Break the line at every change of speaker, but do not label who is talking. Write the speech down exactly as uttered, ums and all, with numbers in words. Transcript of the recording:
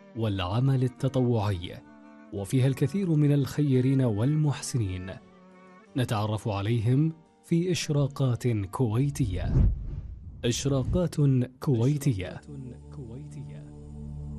والعمل التطوعي، وفيها الكثير من الخيرين والمحسنين نتعرف عليهم في إشراقات كويتية. إشراقات كويتية.